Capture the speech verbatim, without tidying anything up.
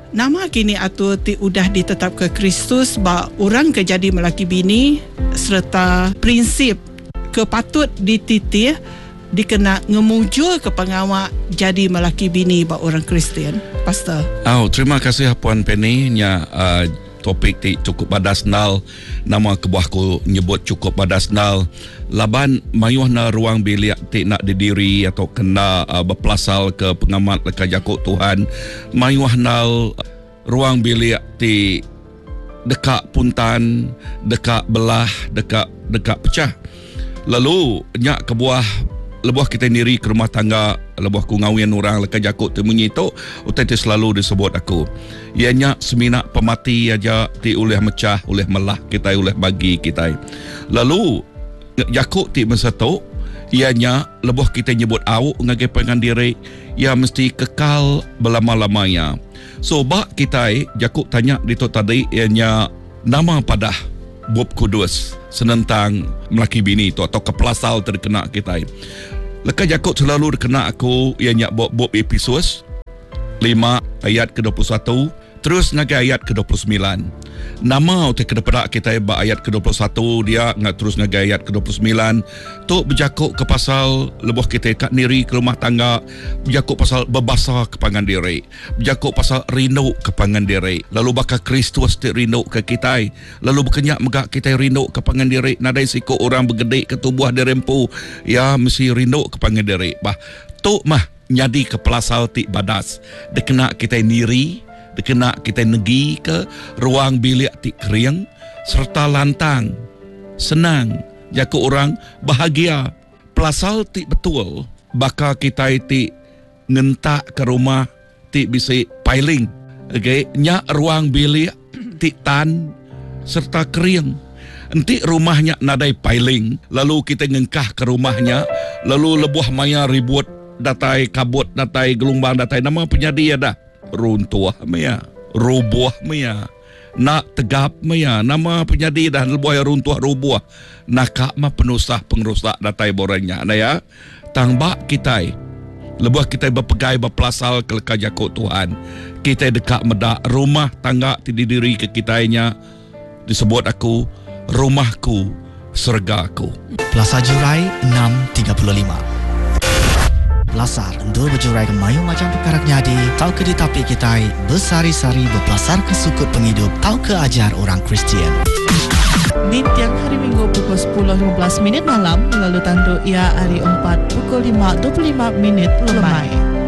nama kini atur ti udah ditetap ke Kristus ba orang ke jadi melaki bini serta prinsip kepatut dititir dikena ngemujul ke pengawak jadi melaki bini ba orang Kristian. Pastor. Oh, terima kasih Puan Penny nya uh, topik ti cukup badasnal, nama kebuahku nyebut cukup badasnal. Laban mayuh na ruang bilik ti nak didiri atau kena uh, berpelasal ke pengamat leka jakuk Tuhan. Mayuh nal ruang bilik ti dekat puntan, dekat belah, dekat dekat pecah. Lalu nyak kebuah lebuh kita diri ke rumah tangga, lebuh ku ngawin orang leka jakuk tu munyi tu utai tu selalu disebut aku ianya seminak pemati aja ti oleh mecah oleh melah kita oleh bagi kita. Lalu jakuk ti masa tu ianya lebuh kita nyebut awuk ngagai pengan diri ia mesti kekal belama-lamanya. So bak kita jakuk tanya di tu tadi ianya nama padah Bob Kudus senentang melaki bini tu atau kepelasal terkena kita. Leka jakut selalu terkena aku ianya Bob Bob Episus lima ayat ke dua puluh satu terus ngagai ayat ke dua puluh sembilan. Nama utai kedepada kita ba ayat ke dua puluh satu dia ngat terus ngagai ayat ke dua puluh sembilan tu berjakuk ke pasal lebuh kita kat niri ke rumah tangga, berjakuk pasal berbasa ke pangan diri, berjakuk pasal rindu ke pangan diri. Lalu bakal Kristus ti rindu ke kita, lalu berkenyak megak kita rindu ke pangan diri. Nadai siku orang bergedek ke tubuh dirempu ya mesti rindu ke pangan diri. Bah tu mah nyadi ke pelasal ti badas dekena kita niri, dekena kita negi ke ruang bilik ti kering serta lantang senang jaku orang bahagia. Pelasal ti betul bakal kita ti ngentak ke rumah ti bisa piling, okay? Nya ruang bilik ti tan serta kering enti rumahnya nadai piling, lalu kita ngengkah ke rumahnya, lalu lebuh maya ribut datai kabut datai gelombang datai nama penyadi ada runtuh maya rubuh maya nak tegap maya nama penyadi dah lebuh runtuh rubuh nakak mah penusah pengrusak datai boranya na ya tangbak kita lebuh kita berpegai berpelasal ke leka jakuk Tuhan kita dekat medak rumah tangga didiri ke kitanya disebut aku rumahku sergaku. Plaza Jurai enam tiga puluh lima. Belasar untuk berjurai ke mayu macam perkara nyadi tau ke ditapi kita bersari-sari berpelasar ke sukut penghidup tau ke ajar orang Kristian. Di tiang hari Minggu pukul sepuluh lima belas minit malam lalu tandu ia hari empat pukul lima dua puluh lima minit lemai.